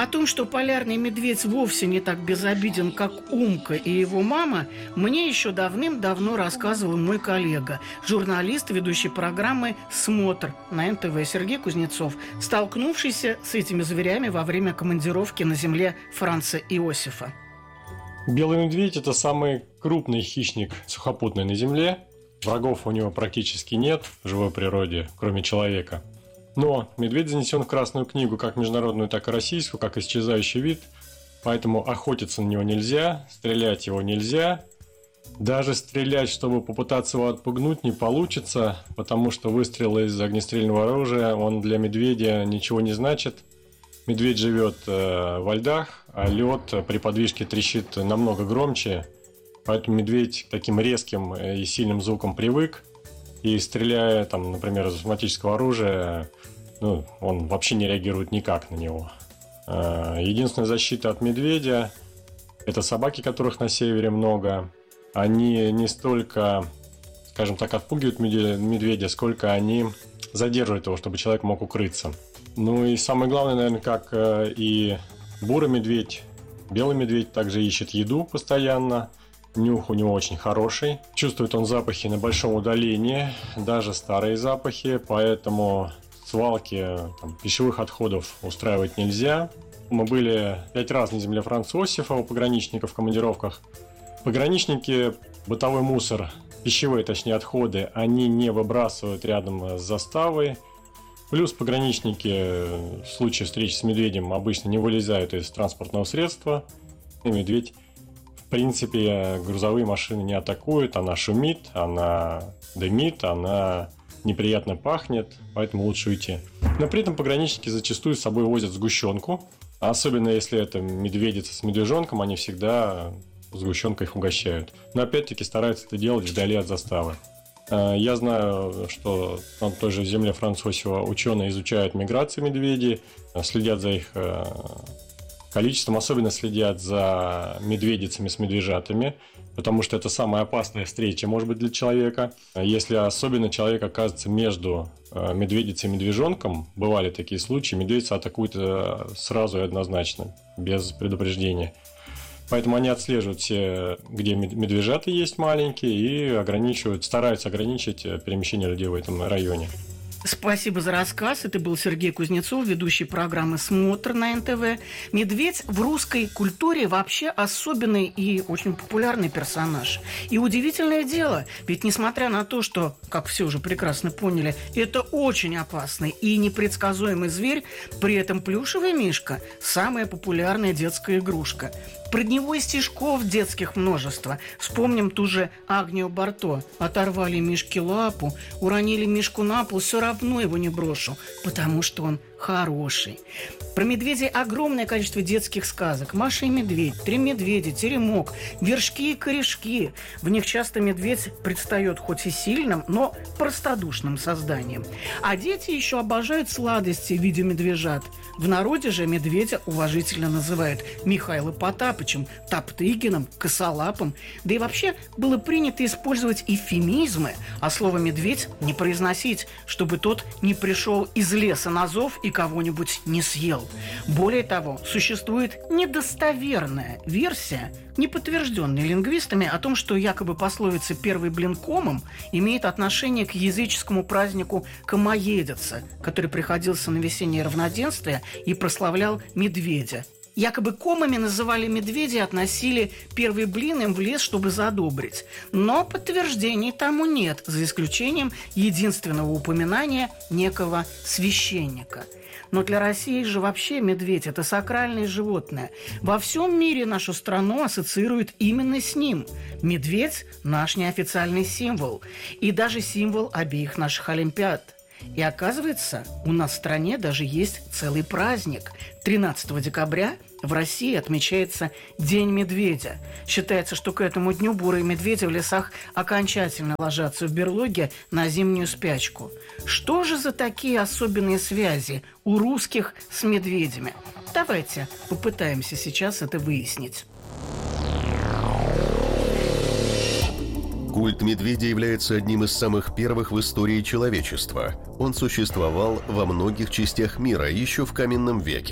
О том, что полярный медведь вовсе не так безобиден, как Умка и его мама, мне еще давным-давно рассказывал мой коллега, журналист, ведущий программы «Смотр» на НТВ Сергей Кузнецов, столкнувшийся с этими зверями во время командировки на земле Франца Иосифа. Белый медведь – это самый крупный хищник сухопутный на Земле. Врагов у него практически нет в живой природе, кроме человека. Но медведь занесен в Красную книгу как международную, так и российскую, как исчезающий вид. Поэтому охотиться на него нельзя, стрелять его нельзя. Даже стрелять, чтобы попытаться его отпугнуть, не получится, потому что выстрел из огнестрельного оружия, он для медведя ничего не значит. Медведь живет во льдах, а лед при подвижке трещит намного громче. Поэтому медведь к таким резким и сильным звукам привык. И стреляя, там, например, из автоматического оружия, он вообще не реагирует никак на него. Единственная защита от медведя – это собаки, которых на севере много. Они не столько, скажем так, отпугивают медведя, сколько они задерживают его, чтобы человек мог укрыться. Ну и самое главное, наверное, как и бурый медведь, белый медведь также ищет еду постоянно. Нюх у него очень хороший. Чувствует он запахи на большом удалении, даже старые запахи, поэтому свалки пищевых отходов устраивать нельзя. Мы были 5 раз на земле Франца Иосифа у пограничников в командировках. Пограничники бытовой мусор, пищевые, точнее, отходы, они не выбрасывают рядом с заставой. Плюс пограничники в случае встречи с медведем обычно не вылезают из транспортного средства. И медведь, в принципе, грузовые машины не атакует. Она шумит, она дымит, она неприятно пахнет, поэтому лучше уйти. Но при этом пограничники зачастую с собой возят сгущенку. Особенно если это медведица с медвежонком, они всегда сгущенкой их угощают. Но опять-таки стараются это делать вдали от заставы. Я знаю, что на той же земле Франца Иосифа ученые изучают миграции медведей, следят за их количеством, особенно следят за медведицами с медвежатами, потому что это самая опасная встреча, может быть, для человека. Если особенно человек оказывается между медведицей и медвежонком, бывали такие случаи, медведица атакует сразу и однозначно, без предупреждения. Поэтому они отслеживают все, где медвежата есть маленькие, и стараются ограничить перемещение людей в этом районе. Спасибо за рассказ. Это был Сергей Кузнецов, ведущий программы «Смотр» на НТВ. Медведь в русской культуре вообще особенный и очень популярный персонаж. И удивительное дело, ведь несмотря на то, что, как все уже прекрасно поняли, это очень опасный и непредсказуемый зверь, при этом плюшевый мишка – самая популярная детская игрушка. Про него и стишков детских множество. Вспомним ту же Агнию Барто. Оторвали мишке лапу, уронили мишку на пол, все равно его не брошу, потому что он хороший. Про медведей огромное количество детских сказок. Маша и медведь, Три медведя, Теремок, Вершки и корешки. В них часто медведь предстает хоть и сильным, но простодушным созданием. А дети еще обожают сладости в виде медвежат. В народе же медведя уважительно называют Михаилом Потапычем, Топтыгиным, Косолапым. Да и вообще было принято использовать эвфемизмы, а слово «медведь» не произносить, чтобы тот не пришел из леса на зов и кого-нибудь не съел. Более того, существует недостоверная версия, не подтвержденная лингвистами, о том, что якобы пословица «первый блин комом» имеет отношение к языческому празднику Комоедица, который приходился на весеннее равноденствие и прославлял медведя. Якобы комами называли медведей и относили первый блин им в лес, чтобы задобрить. Но подтверждений тому нет, за исключением единственного упоминания некого священника. Но для России же вообще медведь – это сакральное животное. Во всем мире нашу страну ассоциируют именно с ним. Медведь – наш неофициальный символ. И даже символ обеих наших Олимпиад. И оказывается, у нас в стране даже есть целый праздник. 13 декабря в России отмечается День медведя. Считается, что к этому дню бурые медведи в лесах окончательно ложатся в берлоге на зимнюю спячку. Что же за такие особенные связи у русских с медведями? Давайте попытаемся сейчас это выяснить. Культ медведя является одним из самых первых в истории человечества. Он существовал во многих частях мира еще в каменном веке.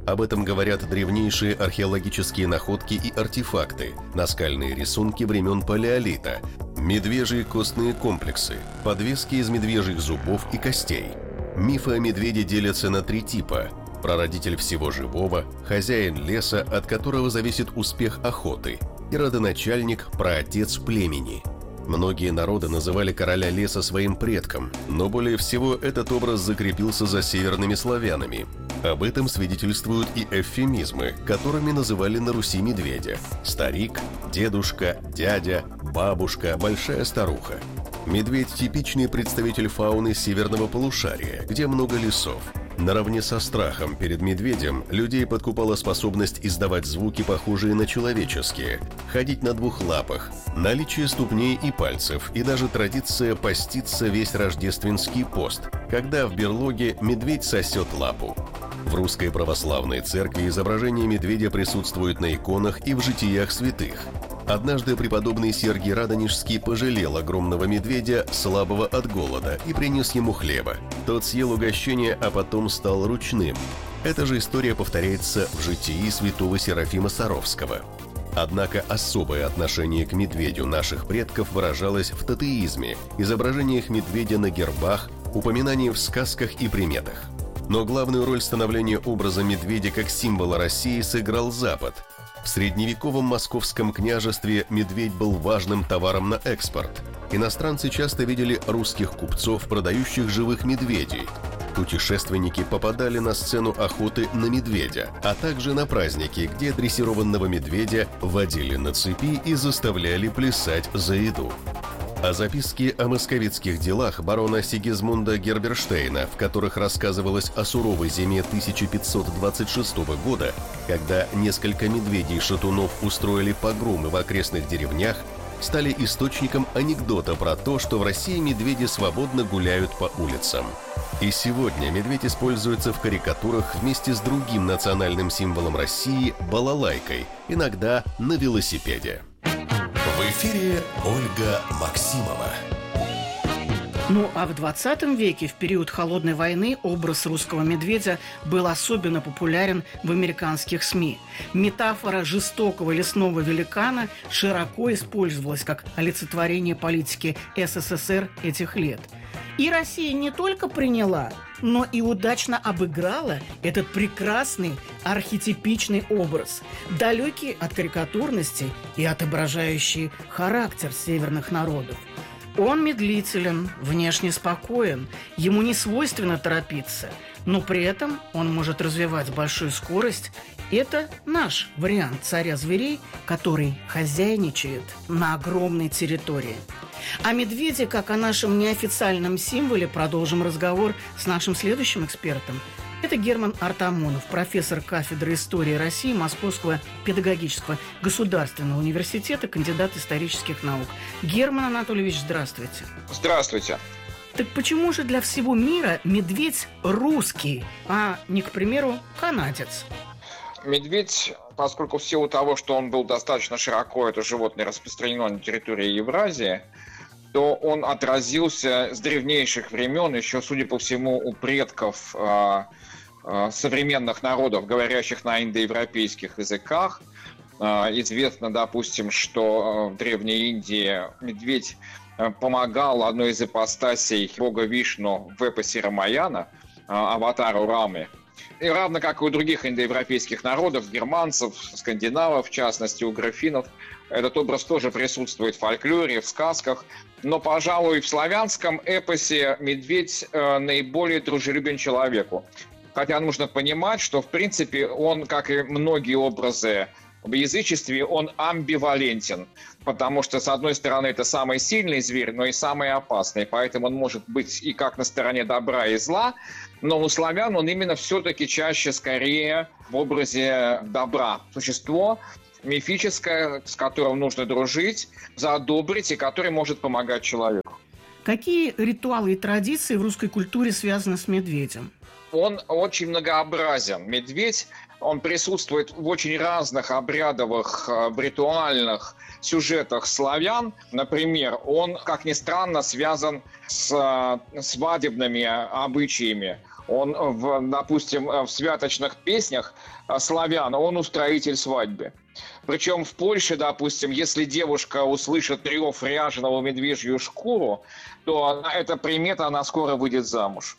Об этом говорят древнейшие археологические находки и артефакты, наскальные рисунки времен Палеолита, медвежьи костные комплексы, подвески из медвежьих зубов и костей. Мифы о медведе делятся на 3 типа: прародитель всего живого, хозяин леса, от которого зависит успех охоты, и родоначальник, праотец племени. Многие народы называли короля леса своим предком, но более всего этот образ закрепился за северными славянами. Об этом свидетельствуют и эвфемизмы, которыми называли на Руси медведя: старик, дедушка, дядя, бабушка, большая старуха. Медведь – типичный представитель фауны северного полушария, где много лесов. Наравне со страхом перед медведем людей подкупала способность издавать звуки, похожие на человеческие, ходить на 2 лапах, наличие ступней и пальцев, и даже традиция поститься весь рождественский пост, когда в берлоге медведь сосет лапу. В Русской Православной Церкви изображение медведя присутствует на иконах и в житиях святых. Однажды преподобный Сергий Радонежский пожалел огромного медведя, слабого от голода, и принес ему хлеба. Тот съел угощение, а потом стал ручным. Эта же история повторяется в житии святого Серафима Саровского. Однако особое отношение к медведю наших предков выражалось в тотеизме, изображениях медведя на гербах, упоминании в сказках и приметах. Но главную роль становления образа медведя как символа России сыграл Запад. В средневековом московском княжестве медведь был важным товаром на экспорт. Иностранцы часто видели русских купцов, продающих живых медведей. Путешественники попадали на сцену охоты на медведя, а также на праздники, где дрессированного медведя водили на цепи и заставляли плясать за еду. А записки о московицких делах барона Сигизмунда Герберштейна, в которых рассказывалось о суровой зиме 1526 года, когда несколько медведей-шатунов устроили погромы в окрестных деревнях, стали источником анекдота про то, что в России медведи свободно гуляют по улицам. И сегодня медведь используется в карикатурах вместе с другим национальным символом России – балалайкой, иногда на велосипеде. В эфире Ольга Максимова. Ну а в 20 веке, в период Холодной войны, образ русского медведя был особенно популярен в американских СМИ. Метафора жестокого лесного великана широко использовалась как олицетворение политики СССР этих лет. И Россия не только приняла, но и удачно обыграла этот прекрасный архетипичный образ, далекий от карикатурности и отображающий характер северных народов. Он медлителен, внешне спокоен, ему не свойственно торопиться, но при этом он может развивать большую скорость. Это наш вариант царя зверей, который хозяйничает на огромной территории. О медведе, как о нашем неофициальном символе, продолжим разговор с нашим следующим экспертом. Это Герман Артамонов, профессор кафедры истории России Московского педагогического государственного университета, кандидат исторических наук. Герман Анатольевич, здравствуйте. Здравствуйте. Так почему же для всего мира медведь русский, а не, к примеру, канадец? Медведь, поскольку в силу того, что он был достаточно широко, это животное распространено на территории Евразии, то он отразился с древнейших времен, еще, судя по всему, у предков современных народов, говорящих на индоевропейских языках. Известно, допустим, что в Древней Индии медведь помогал одной из ипостасей бога Вишну в эпосе Рамаяна, аватару Рамы. И равно как и у других индоевропейских народов, германцев, скандинавов, в частности у графинов, этот образ тоже присутствует в фольклоре, в сказках. Но, пожалуй, в славянском эпосе медведь наиболее дружелюбен человеку. Хотя нужно понимать, что, в принципе, он, как и многие образы в язычестве, он амбивалентен. Потому что, с одной стороны, это самый сильный зверь, но и самый опасный. Поэтому он может быть и как на стороне добра и зла. Но у славян он именно все-таки чаще, скорее, в образе добра. Существо мифическое, с которым нужно дружить, задобрить и который может помогать человеку. Какие ритуалы и традиции в русской культуре связаны с медведем? Он очень многообразен. Медведь, он присутствует в очень разных обрядовых, ритуальных сюжетах славян. Например, он, как ни странно, связан с свадебными обычаями. Он, допустим, в святочных песнях славян, он устроитель свадьбы. Причем в Польше, допустим, если девушка услышит рев ряженого в медвежью шкуру, то эта примета, она скоро выйдет замуж.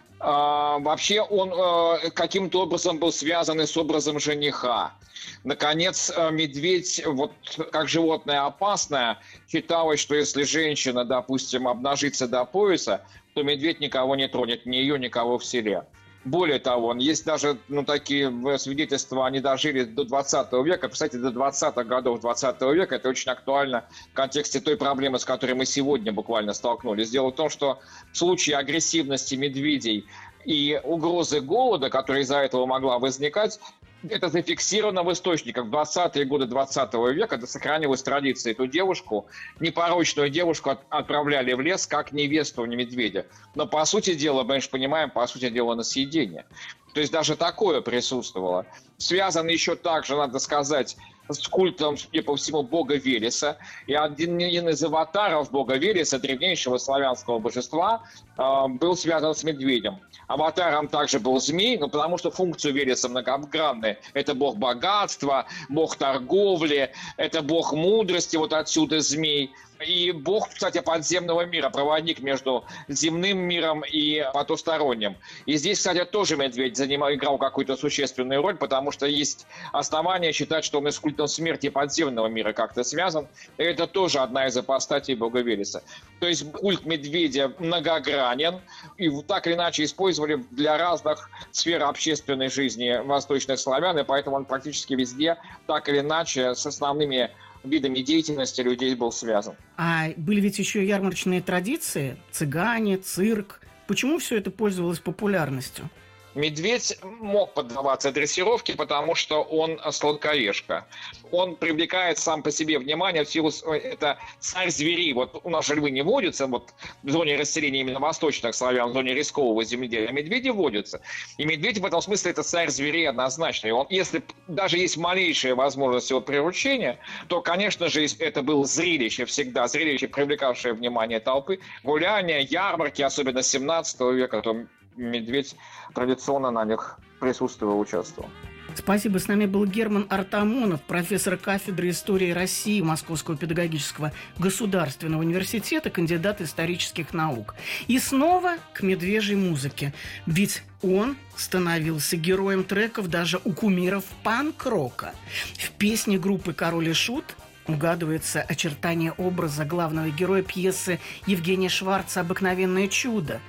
Вообще он каким-то образом был связан и с образом жениха. Наконец, медведь, вот как животное опасное, считалось, что если женщина, допустим, обнажится до пояса, то медведь никого не тронет, ни ее, никого в селе. Более того, есть даже такие свидетельства, они дожили до 20 века. Кстати, до 20-х годов 20 века это очень актуально в контексте той проблемы, с которой мы сегодня буквально столкнулись. Дело в том, что в случае агрессивности медведей и угрозы голода, которая из-за этого могла возникать, это зафиксировано в источниках. В 20-е годы 20 века это сохранилась традиция. Эту девушку, непорочную девушку, отправляли в лес как невесту медведя. Но по сути дела, мы же понимаем, по сути дела на съедение. То есть даже такое присутствовало. Связано еще также, надо сказать, с культом, судя по всему, бога Велеса. И один из аватаров бога Велеса, древнейшего славянского божества, был связан с медведем. Аватаром также был змей, потому что функцию Велеса многогранная. Это бог богатства, бог торговли, это бог мудрости, вот отсюда змей. И бог, кстати, подземного мира, проводник между земным миром и потусторонним. И здесь, кстати, тоже медведь играл какую-то существенную роль, потому что есть основания считать, что он и с культом смерти подземного мира как-то связан. И это тоже одна из апостатей бога Велеса. То есть культ медведя многогранен, и так или иначе использовали для разных сфер общественной жизни восточных славян, и поэтому он практически везде так или иначе с основными видами деятельности людей был связан. А были ведь еще ярмарочные традиции, цыгане, цирк. Почему все это пользовалось популярностью? Медведь мог поддаваться дрессировке, потому что он сладкоежка. Он привлекает сам по себе внимание в силу... Это царь зверей. Вот у нас же львы не водятся, вот в зоне расселения именно восточных славян, в зоне рискового земледелия. Медведи водятся. И медведь в этом смысле это царь зверей однозначно. И он, если даже есть малейшая возможность его приручения, то, конечно же, это было зрелище всегда, зрелище, привлекавшее внимание толпы. Гуляния, ярмарки, особенно 17 века, то медведь традиционно на них присутствовал, участвовал. Спасибо. С нами был Герман Артамонов, профессор кафедры истории России Московского педагогического государственного университета, кандидат исторических наук. И снова к медвежьей музыке. Ведь он становился героем треков даже у кумиров панк-рока. В песне группы «Король и Шут» угадывается очертание образа главного героя пьесы Евгения Шварца «Обыкновенное чудо»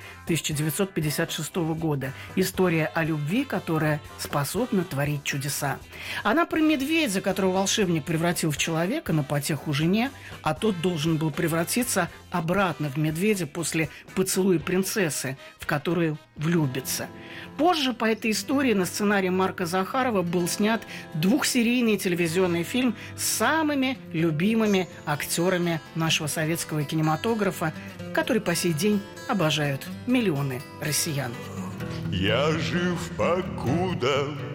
1956 года. История о любви, которая способна творить чудеса. Она про медведя, которого волшебник превратил в человека на потеху жене, а тот должен был превратиться обратно в медведя после поцелуя принцессы, в которую влюбится. Позже по этой истории на сценарий Марка Захарова был снят двухсерийный телевизионный фильм с самыми любимыми актерами нашего советского кинематографа, который по сей день обожают миллионы россиян. Я жив покуда